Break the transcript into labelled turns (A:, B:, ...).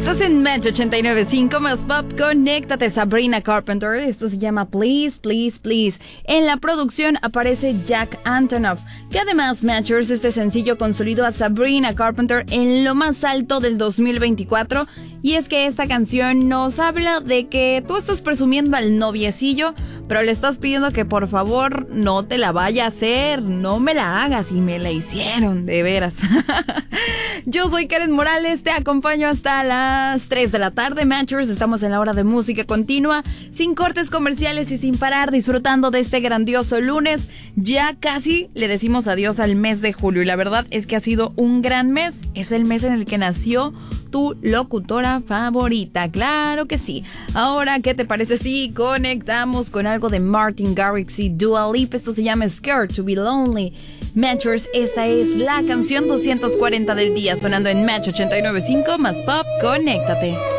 A: Estás en Match 89.5 más pop. Conéctate, Sabrina Carpenter. Esto se llama Please, Please, Please. En la producción aparece Jack Antonoff, que además, Matchers, este sencillo consolidó a Sabrina Carpenter en lo más alto del 2024. Y es que esta canción nos habla de que tú estás presumiendo al noviecillo, pero le estás pidiendo que por favor no te la vaya a hacer, no me la hagas, y me la hicieron, de veras. Yo soy Karen Morales, te acompaño hasta las 3 de la tarde, Matchers. Estamos en la hora de música continua, sin cortes comerciales y sin parar, disfrutando de este grandioso lunes. Ya casi le decimos adiós al mes de julio, y la verdad es que ha sido un gran mes. Es el mes en el que nació tu locutora favorita, claro que sí. Ahora, ¿qué te parece si conectamos con algo de Martin Garrix y Dua Lipa? Esto se llama Scared to be Lonely. Matchers, esta es la canción 240 del día, sonando en Match 89.5 más pop. Conéctate.